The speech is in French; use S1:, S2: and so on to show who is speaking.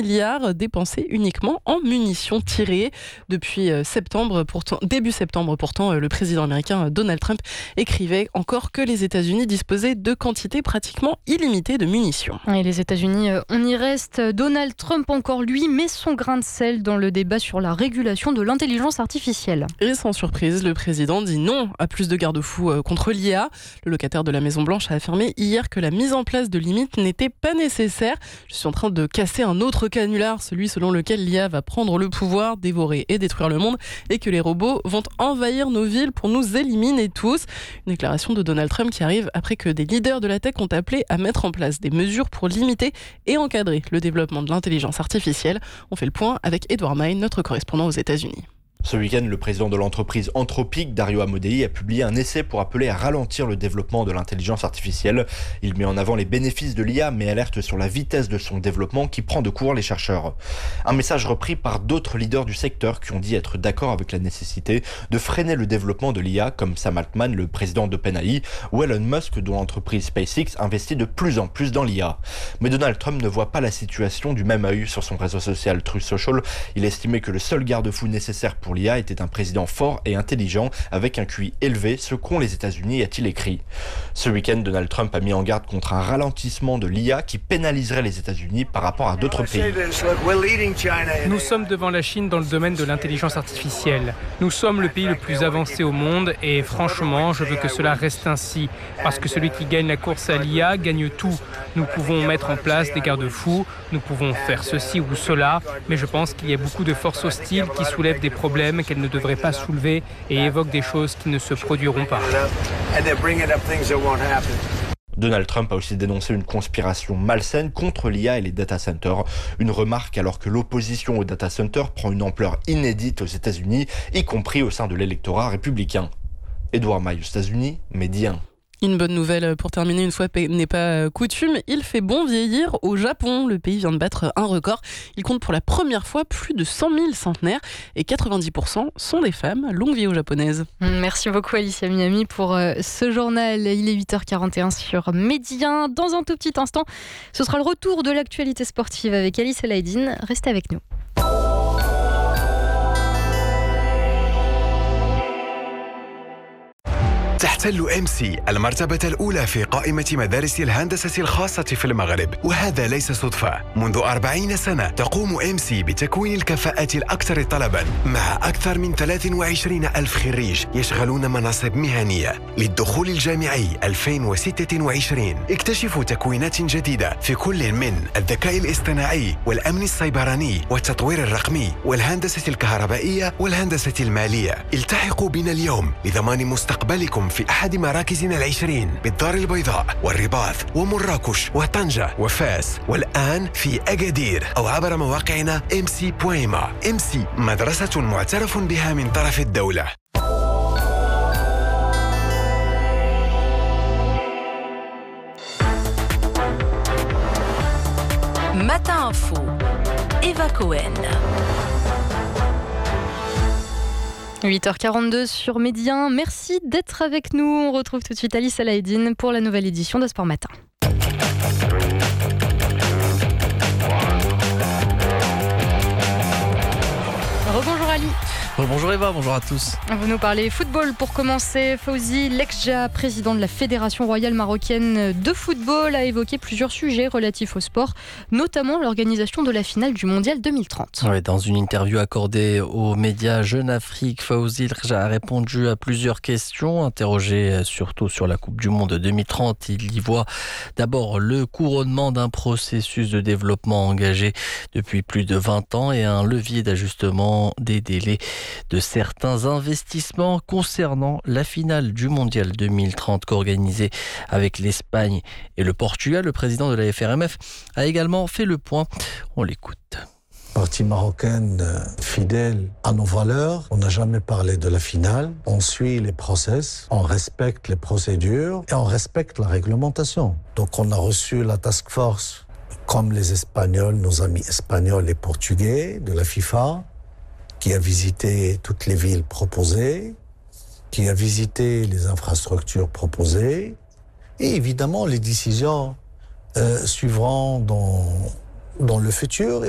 S1: milliards dépensés uniquement en munitions tirées. Depuis début septembre, pourtant, le président américain Donald Trump écrivait encore que les États-Unis disposaient de quantités pratiquement illimitées de munitions.
S2: Et les États-Unis, on y reste. Donald Trump, encore lui, met son grain de sel dans le débat sur la régulation de l'intelligence artificielle.
S1: Et sans surprise, le président dit non à plus de garde-fous contre l'IA. Le locataire de la Maison-Blanche a affirmé hier que la mise en place de limites n'était pas nécessaire. Je suis en train de casser un autre canular, celui selon lequel l'IA va prendre le pouvoir, dévorer et détruire le monde, et que les robots vont envahir nos villes pour nous éliminer tous. Une déclaration de Donald Trump qui arrive après que des leaders de la tech ont appelé à mettre en place des mesures pour limiter et encadrer le développement de l'intelligence artificielle. On fait le point avec Edouard Maille, notre correspondant aux États-Unis.
S3: Ce week-end, le président de l'entreprise Anthropic, Dario Amodei, a publié un essai pour appeler à ralentir le développement de l'intelligence artificielle. Il met en avant les bénéfices de l'IA, mais alerte sur la vitesse de son développement qui prend de court les chercheurs. Un message repris par d'autres leaders du secteur qui ont dit être d'accord avec la nécessité de freiner le développement de l'IA, comme Sam Altman, le président d'OpenAI, ou Elon Musk, dont l'entreprise SpaceX investit de plus en plus dans l'IA. Mais Donald Trump ne voit pas la situation du même œil. Sur son réseau social Truth Social, il estimait que le seul garde-fou nécessaire pour l'IA était un président fort et intelligent avec un QI élevé, ce qu'ont les États-Unis, a-t-il écrit. Ce week-end, Donald Trump a mis en garde contre un ralentissement de l'IA qui pénaliserait les États-Unis par rapport à d'autres pays.
S4: Nous sommes devant la Chine dans le domaine de l'intelligence artificielle. Nous sommes le pays le plus avancé au monde et franchement, je veux que cela reste ainsi. Parce que celui qui gagne la course à l'IA gagne tout. Nous pouvons mettre en place des garde-fous, nous pouvons faire ceci ou cela, mais je pense qu'il y a beaucoup de forces hostiles qui soulèvent des problèmes qu'elle ne devrait pas soulever et évoque des choses qui ne se produiront pas.
S3: Donald Trump a aussi dénoncé une conspiration malsaine contre l'IA et les data centers. Une remarque alors que l'opposition aux data centers prend une ampleur inédite aux États-Unis, y compris au sein de l'électorat républicain. Edouard Maille aux États-Unis, Média 1.
S1: Une bonne nouvelle pour terminer, une fois n'est pas coutume, il fait bon vieillir au Japon. Le pays vient de battre un record. Il compte pour la première fois plus de 100 000 centenaires et 90% sont des femmes. Longue vie aux japonaises.
S2: Merci beaucoup Alicia Miami pour ce journal. Il est 8h41 sur Média. Dans un tout petit instant, ce sera le retour de l'actualité sportive avec Alice Elaïdine. Restez avec nous.
S5: تحتل إمسي المرتبة الأولى في قائمة مدارس الهندسة الخاصة في المغرب، وهذا ليس صدفة. منذ 40 سنة تقوم إمسي بتكوين الكفاءات الأكثر طلباً مع أكثر من 23 ألف خريج يشغلون مناصب مهنية. للدخول الجامعي 2026 اكتشفوا تكوينات جديدة في كل من الذكاء الاصطناعي والأمن السيبراني والتطوير الرقمي والهندسة الكهربائية والهندسة المالية. التحقوا بنا اليوم لضمان مستقبلكم في أحد مراكزنا 20 بالدار البيضاء والرباط ومراكش وطنجة وفاس، والآن في أكادير، أو عبر مواقعنا mc.ma. إمسي مدرسة معترف بها من طرف الدولة.
S6: Matin Info, Eva Cohen.
S2: 8h42 sur Média. Merci d'être avec nous. On retrouve tout de suite Alice Elaïdine pour la nouvelle édition de Sport Matin. Rebonjour Ali.
S7: Bonjour Eva, bonjour à tous.
S2: Vous nous parlez football pour commencer. Fawzi Lekja, président de la Fédération royale marocaine de football, a évoqué plusieurs sujets relatifs au sport, notamment l'organisation de la finale du Mondial 2030.
S7: Ouais, dans une interview accordée aux médias Jeune Afrique, Fawzi Lekja a répondu à plusieurs questions, interrogé surtout sur la Coupe du Monde 2030. Il y voit d'abord le couronnement d'un processus de développement engagé depuis plus de 20 ans et un levier d'ajustement des délais de certains investissements concernant la finale du Mondial 2030 qu'organisée avec l'Espagne et le Portugal. Le président de la FRMF a également fait le point. On l'écoute.
S8: Partie marocaine fidèle à nos valeurs. On n'a jamais parlé de la finale. On suit les process, on respecte les procédures et on respecte la réglementation. Donc on a reçu la task force comme les Espagnols, nos amis espagnols et portugais de la FIFA, qui a visité toutes les villes proposées, qui a visité les infrastructures proposées, et évidemment les décisions suivront dans le futur.